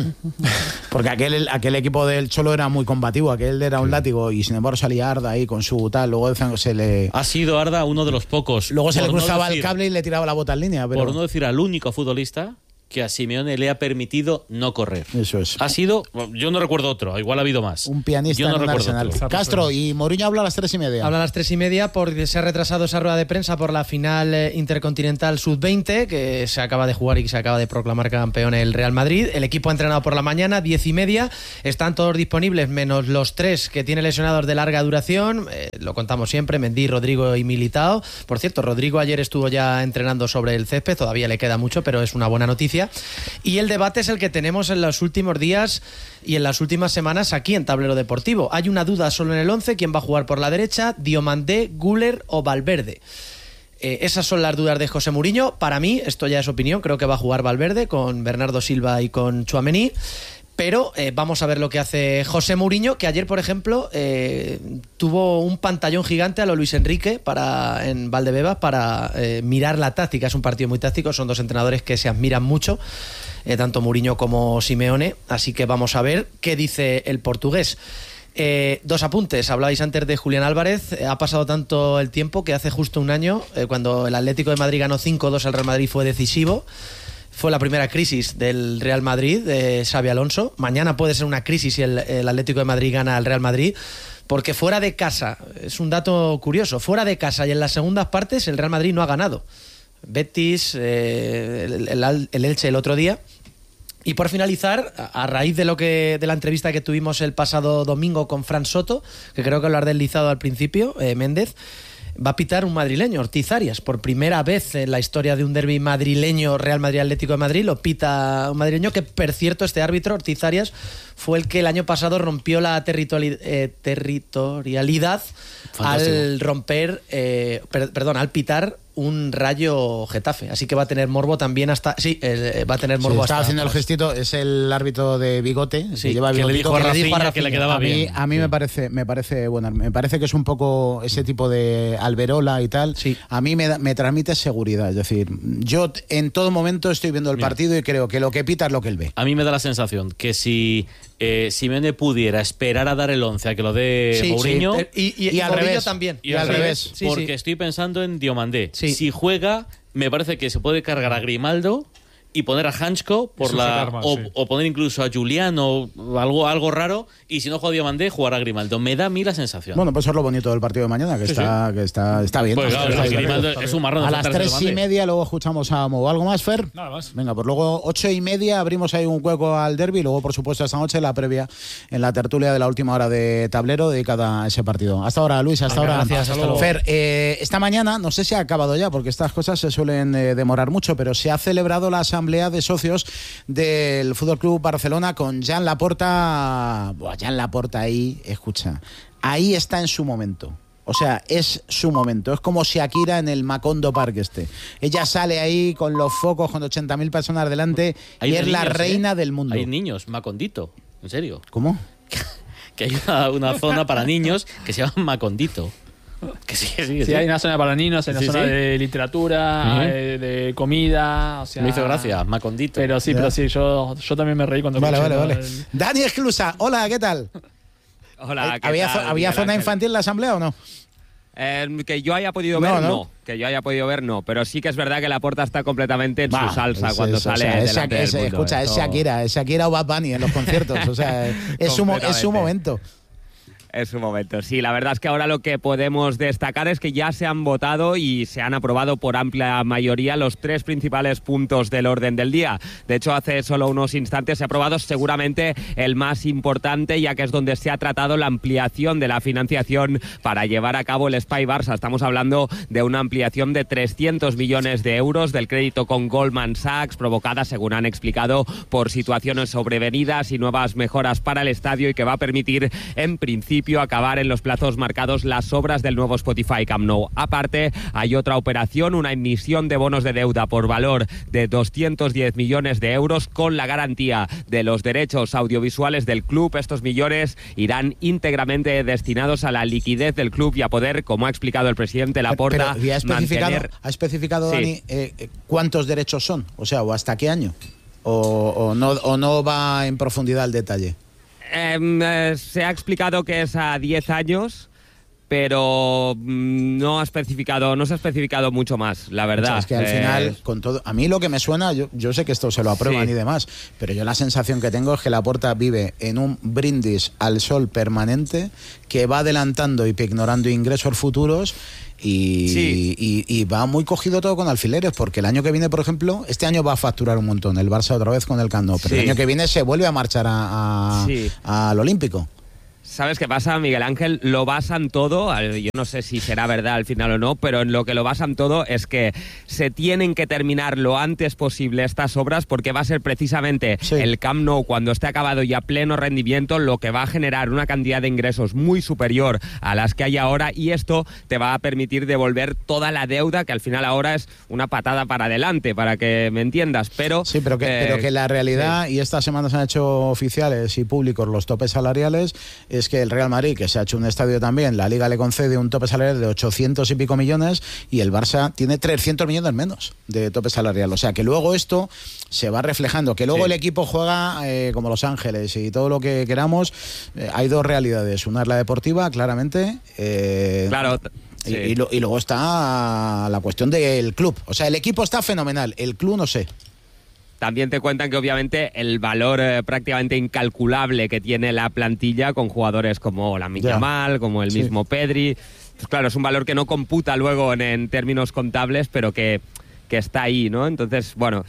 Porque aquel equipo del Cholo era muy combativo, aquel era un látigo y sin embargo salía Arda ahí con su tal, luego ha sido Arda uno de los pocos. Luego se le cruzaba el cable y le tiraba la bota en línea, pero... Por no decir al único futbolista que a Simeone le ha permitido no correr. Eso es. Ha sido, yo no recuerdo otro, igual ha habido más. Un pianista en un arsenal. Castro, y Mourinho habla a las 3:30. Habla a las 3:30 porque se ha retrasado esa rueda de prensa por la final intercontinental sub-20 que se acaba de jugar y que se acaba de proclamar campeón el Real Madrid. El equipo ha entrenado por la mañana, 10:30. Están todos disponibles, menos los 3 que tiene lesionados de larga duración. Lo contamos siempre, Mendy, Rodrigo y Militao. Por cierto, Rodrigo ayer estuvo ya entrenando sobre el césped, todavía le queda mucho, pero es una buena noticia. Y el debate es el que tenemos en los últimos días y en las últimas semanas aquí en Tablero Deportivo. Hay una duda solo en el 11, ¿quién va a jugar por la derecha? Diomandé, Güler o Valverde. Esas son las dudas de José Mourinho. Para mí, esto ya es opinión, creo que va a jugar Valverde con Bernardo Silva y con Tchouaméni. Pero vamos a ver lo que hace José Mourinho, que ayer, por ejemplo, tuvo un pantallón gigante a lo Luis Enrique en Valdebebas para mirar la táctica. Es un partido muy táctico, son dos entrenadores que se admiran mucho, tanto Mourinho como Simeone. Así que vamos a ver qué dice el portugués. 2 apuntes. Hablabais antes de Julián Álvarez. Ha pasado tanto el tiempo que hace justo un año, cuando el Atlético de Madrid ganó 5-2 al Real Madrid, fue decisivo. Fue la primera crisis del Real Madrid de Xabi Alonso. Mañana puede ser una crisis si el Atlético de Madrid gana al Real Madrid, porque fuera de casa, es un dato curioso, fuera de casa y en las segundas partes el Real Madrid no ha ganado. Betis, el Elche el otro día. Y por finalizar, a raíz de la entrevista que tuvimos el pasado domingo con Fran Soto, que creo que lo has deslizado al principio, Méndez, va a pitar un madrileño, Ortiz Arias. Por primera vez en la historia de un derbi madrileño, Real Madrid-Atlético de Madrid, lo pita un madrileño que, por cierto, este árbitro, Ortiz Arias, fue el que el año pasado rompió la territorialidad al pitar un Rayo Getafe. Así que va a tener morbo también hasta... Sí, va a tener morbo hasta... Estaba haciendo el gestito, es el árbitro de bigote. Sí, que lleva le dijo a Rafinha que le quedaba bien. A mí me parece bueno, me parece que es un poco ese tipo de Alberola y tal. Sí. A mí me transmite seguridad. Es decir, yo en todo momento estoy viendo el partido y creo que lo que pita es lo que él ve. A mí me da la sensación que si Simeone pudiera esperar a dar el 11 a que lo dé Mourinho... Y al revés también. Y al revés. Porque estoy pensando en Diomandé. Sí. Si juega, me parece que se puede cargar a Grimaldo y poner a Hanchko o poner incluso a Julián o algo raro, y si no juega Diomandé, jugar a Grimaldo. Me da a mí la sensación. Bueno, pues eso es lo bonito del partido de mañana, que está bien. Pues claro, Grimaldo es un marrón. A las 3:30 luego escuchamos a Mo. ¿Algo más, Fer? Nada más. Venga, pues luego 8:30 abrimos ahí un hueco al derbi y luego, por supuesto, esta noche la previa en la tertulia de la última hora de Tablero dedicada a ese partido. Hasta ahora, Luis, hasta ahora. Gracias, hasta luego. Fer, esta mañana, no sé si ha acabado ya, porque estas cosas se suelen demorar mucho, pero se ha celebrado la asamblea de socios del Fútbol Club Barcelona con Jan Laporta. Jan Laporta ahí, escucha, ahí está en su momento. O sea, es su momento. Es como Shakira en el Macondo Park este. Ella sale ahí con los focos, con 80.000 personas delante y es la reina del mundo. Hay niños, Macondito, en serio. ¿Cómo? Que hay una zona para niños que se llama Macondito. Que sí. Hay una zona para niños, hay una zona de literatura, de comida. O sea, me hizo gracia, Macondito. Pero sí, yo también me reí cuando Vale. Dani Esclusa, hola, ¿qué tal? Hola, ¿qué ¿Había zona infantil en la asamblea o no? Que yo haya podido ver, no. Que yo haya podido ver, no. Pero sí que es verdad que Laporta está completamente en su salsa cuando sale delante del mundo. Escucha, es Shakira o Bad Bunny en los conciertos. O sea, es su momento. Es su momento. Sí, la verdad es que ahora lo que podemos destacar es que ya se han votado y se han aprobado por amplia mayoría los 3 principales puntos del orden del día. De hecho, hace solo unos instantes se ha aprobado seguramente el más importante, ya que es donde se ha tratado la ampliación de la financiación para llevar a cabo el Espai Barça. Estamos hablando de una ampliación de 300 millones de euros del crédito con Goldman Sachs, provocada, según han explicado, por situaciones sobrevenidas y nuevas mejoras para el estadio, y que va a permitir, en principio, acabar en los plazos marcados las obras del nuevo Spotify Camp Nou. Aparte, hay otra operación, una emisión de bonos de deuda por valor de 210 millones de euros con la garantía de los derechos audiovisuales del club. Estos millones irán íntegramente destinados a la liquidez del club y a poder, como ha explicado el presidente Laporta, ¿Ha especificado, sí, Dani, cuántos derechos son? O sea, ¿o hasta qué año? ¿O no va en profundidad al detalle? Se ha explicado que es a 10 años, pero no se ha especificado mucho más, la verdad. O sea, es que al final, con todo, a mí lo que me suena, yo sé que esto se lo aprueban y demás, pero yo la sensación que tengo es que Laporta vive en un brindis al sol permanente que va adelantando y ignorando ingresos futuros. Y va muy cogido todo con alfileres, porque el año que viene, por ejemplo, este año va a facturar un montón el Barça otra vez con el Camp Nou, pero el año que viene se vuelve a marchar al Olímpico. ¿Sabes qué pasa, Miguel Ángel? Lo basan todo, yo no sé si será verdad al final o no, pero en lo que lo basan todo es que se tienen que terminar lo antes posible estas obras, porque va a ser precisamente el Camp Nou, cuando esté acabado y a pleno rendimiento, lo que va a generar una cantidad de ingresos muy superior a las que hay ahora, y esto te va a permitir devolver toda la deuda, que al final ahora es una patada para adelante, para que me entiendas, pero... Sí, pero que la realidad, y estas semanas han hecho oficiales y públicos los topes salariales, es que el Real Madrid, que se ha hecho un estadio también, la Liga le concede un tope salarial de 800 y pico millones, y el Barça tiene 300 millones menos de tope salarial. O sea, que luego esto se va reflejando, que luego el equipo juega como Los Ángeles y todo lo que queramos. Hay dos realidades. Una es la deportiva, claramente. Claro. Sí. Y luego está la cuestión del club. O sea, el equipo está fenomenal, el club no sé. También te cuentan que obviamente el valor prácticamente incalculable que tiene la plantilla, con jugadores como Lamine Yamal, como el mismo Pedri, pues claro, es un valor que no computa luego en términos contables, pero que está ahí, ¿no? Entonces, bueno,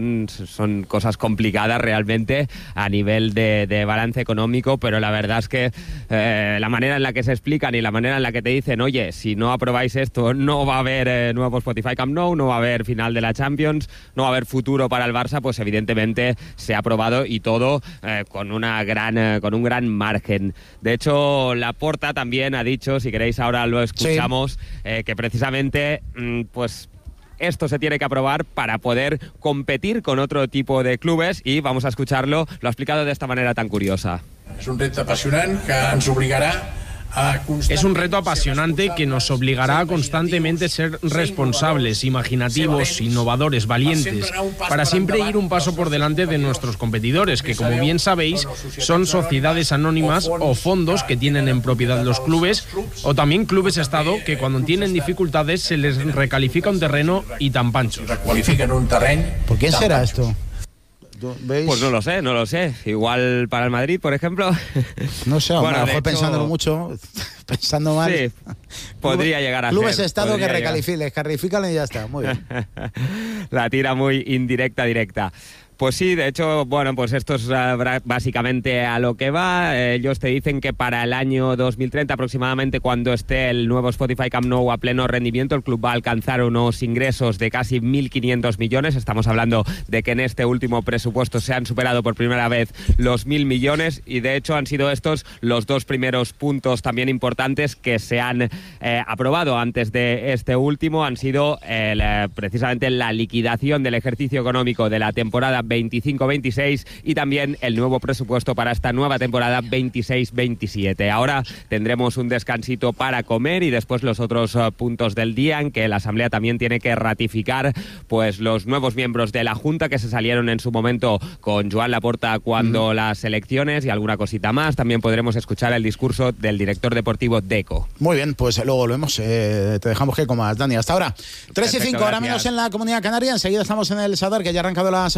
son cosas complicadas realmente a nivel de balance económico, pero la verdad es que la manera en la que se explican y la manera en la que te dicen, oye, si no aprobáis esto, no va a haber nuevo Spotify Camp Nou, no va a haber final de la Champions, no va a haber futuro para el Barça, pues evidentemente se ha aprobado, y todo con un gran margen. De hecho, Laporta también ha dicho, si queréis ahora lo escuchamos, que precisamente, pues esto se tiene que aprobar para poder competir con otro tipo de clubes, y vamos a escucharlo, lo ha explicado de esta manera tan curiosa. Es un reto apasionante que nos obligará Es un reto apasionante que nos obligará a constantemente ser responsables, imaginativos, innovadores, valientes, para siempre ir un paso por delante de nuestros competidores, que, como bien sabéis, son sociedades anónimas o fondos que tienen en propiedad los clubes, o también clubes-estado que, cuando tienen dificultades, se les recalifica un terreno y tan panchos. ¿Por quién será esto? ¿Veis? Pues no lo sé. Igual para el Madrid, por ejemplo. No sé, a lo mejor pensándolo mucho, pensando mal. Sí, podría llegar a ser. Clubes estado que recalifican y ya está. Muy bien. La tira muy directa. Pues sí, de hecho, bueno, pues esto es básicamente a lo que va. Ellos te dicen que para el año 2030 aproximadamente, cuando esté el nuevo Spotify Camp Nou a pleno rendimiento, el club va a alcanzar unos ingresos de casi 1.500 millones. Estamos hablando de que en este último presupuesto se han superado por primera vez los 1.000 millones, y de hecho han sido estos los dos primeros puntos también importantes que se han aprobado antes de este último. Han sido precisamente la liquidación del ejercicio económico de la temporada 25-26 y también el nuevo presupuesto para esta nueva temporada 26-27. Ahora tendremos un descansito para comer y después los otros puntos del día, en que la Asamblea también tiene que ratificar pues los nuevos miembros de la Junta que se salieron en su momento con Joan Laporta cuando las elecciones, y alguna cosita más. También podremos escuchar el discurso del director deportivo Deco. Muy bien, pues luego lo vemos. Te dejamos que comas, Dani. Hasta ahora. 3:05, ahora menos en la Comunidad Canaria. Enseguida estamos en el Sadar, que ya ha arrancado la segunda parte.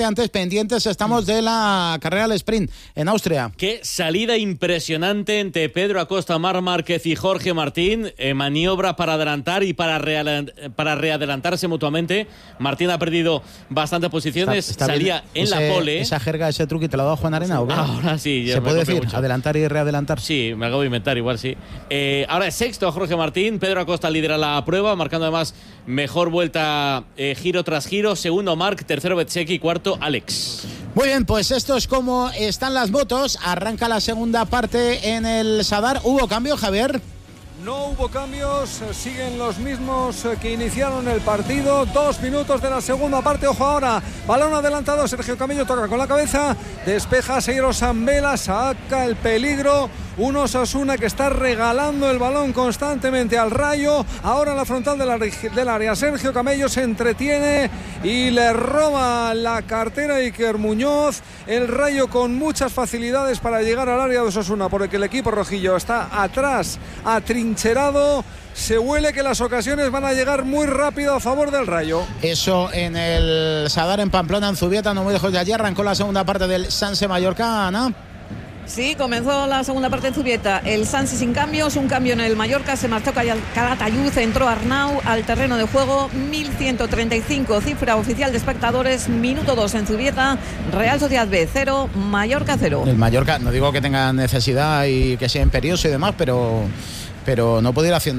parte, antes pendientes estamos de la carrera al sprint en Austria. Qué salida impresionante entre Pedro Acosta, Marc Márquez y Jorge Martín. Maniobra para adelantar y para readelantarse mutuamente. Martín ha perdido bastantes posiciones. Salía en la pole. ¿Esa jerga, ese truque te lo ha dado Juan Arena o qué? Ahora sí. ¿Se puede decir mucho. Adelantar y readelantar? Sí, me acabo de inventar, igual sí. Ahora es sexto Jorge Martín. Pedro Acosta lidera la prueba, marcando además mejor vuelta giro tras giro. Segundo Marc, tercero Bezzecchi, cuarto Alex. Muy bien, pues esto es como están las motos. Arranca la segunda parte en el Sadar. ¿Hubo cambio, Javier? No hubo cambios, siguen los mismos que iniciaron el partido. 2 minutos de la segunda parte. Ojo ahora, balón adelantado. Sergio Camello toca con la cabeza, despeja a Seiro Zambela, saca el peligro. Un Osasuna que está regalando el balón constantemente al Rayo. Ahora en la frontal del área, Sergio Camello se entretiene y le roba la cartera a Iker Muñoz. El Rayo con muchas facilidades para llegar al área de Osasuna, porque el equipo rojillo está atrás, atrincherado. Se huele que las ocasiones van a llegar muy rápido a favor del Rayo. Eso en el Sadar, en Pamplona, en Zubieta, no muy lejos de allí. Arrancó la segunda parte del Sanse Mallorca, Ana. Sí, comenzó la segunda parte en Zubieta. El Sanse sin cambios, un cambio en el Mallorca. Se marchó Calatayud, entró Arnau al terreno de juego. 1135, cifra oficial de espectadores. Minuto 2 en Zubieta. Real Sociedad B 0, Mallorca 0. El Mallorca, no digo que tenga necesidad y que sea imperioso y demás, pero no puede ir haciendo